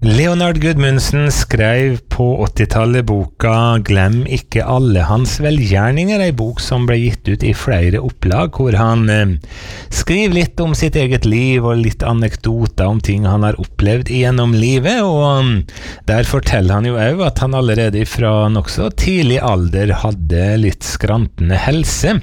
Leonard Gudmundsen skrev på 80-tallet boka «Glem ikke alle hans velgjerninger», en bok som ble gitt ut i flere opplag, hvor han skriver litt om sitt eget liv og litt anekdoter om ting han har opplevd gjennom livet, og der forteller han jo også at han allerede fra nokså tidlig alder hadde litt skrantende helse,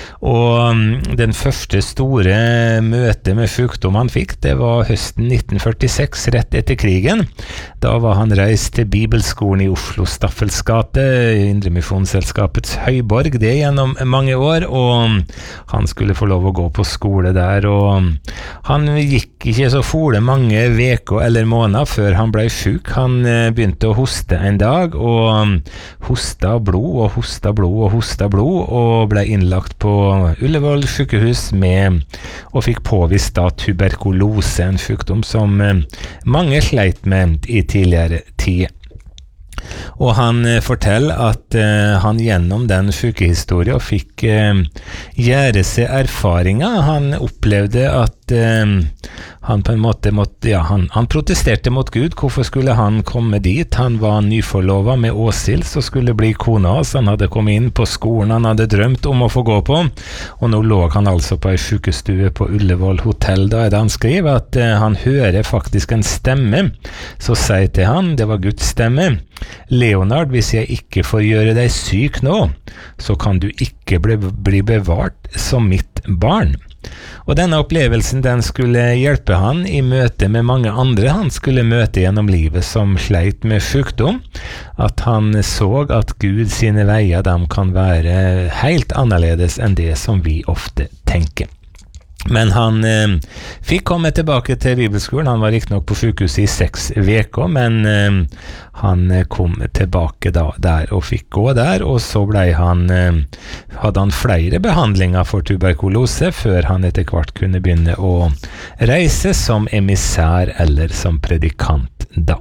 og den første store møtet med sykdom han fikk, det var høsten 1946, rett etter krigen. Da var han reist til Bibelskolen i Oslo Staffelsgate, Indremisjonsselskapets høyborg, det gjennom mange år, og han skulle få lov å gå på skole der, og han gikk ikke så fole mange veker eller måneder før han ble syk. Han begynte å hoste en dag, og hosta blod, og hosta blod, og hosta blod, og ble innlagt på Ullevål sykehus og fikk påvist da tuberkulose, en sykdom som mange sleit med i tidligere tid. Og han forteller at han gjennom den sykehistorien fikk gjøre seg erfaringer. Han opplevde at han på en måte han protesterte mot Gud. Hvorfor skulle han komme dit? Han var nyforlovet med Åshild, som skulle bli kona hans. Han hadde kommet inn på skolen han hadde drømt om å få gå på, og nå lå han altså på en sykestue på Ullevål hotell. Da det han skriver at han hører faktisk en stemme som sier til han, det var Guds stemme: Leonard, hvis jeg ikke får gjøre deg syk nå, så kan du ikke bli bevart som mitt barn. Og denne opplevelsen, den skulle hjelpe han i møte med mange andre han skulle møte gjennom livet som sleit med sykdom, at han så at Gud sine veier, de kan være helt annerledes enn det som vi ofte tenker. Men han fikk komme tilbake til Bibelskolen. Han var ikke nok på sykehuset i 6 veker, men han kom tilbake der og fikk gå der, og så hadde han flere behandlinger for tuberkulose før han etter hvert kunne begynne å reise som emissær eller som predikant da.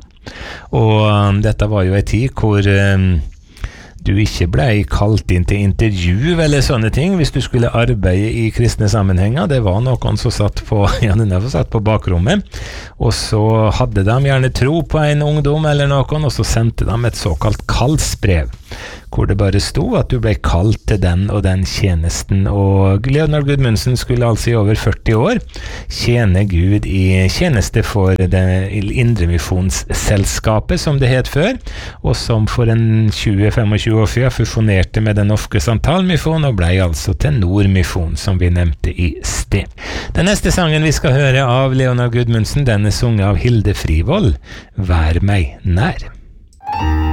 Og dette var jo en tid hvor du ikke ble kalt inn til intervju eller sånne ting hvis du skulle arbeide i kristne sammenhenger. Det var noen som satt på bakrommet, og så hadde de gjerne tro på en ungdom eller noen, og så sendte de et såkalt kallsbrev, hvor det bare sto at du ble kalt til den og den tjenesten. Og Leonard Gudmundsen skulle altså i over 40 år tjene Gud i tjeneste for det Indremisjonsselskapet, som det het før, og som for en 20-25 år siden fusjonerte med den norske Santalmisjon og ble altså til Nordmisjon, som vi nevnte i sted. Den neste sangen vi skal høre av Leonard Gudmundsen, den sunget av Hilde Frivold, Vær meg nær.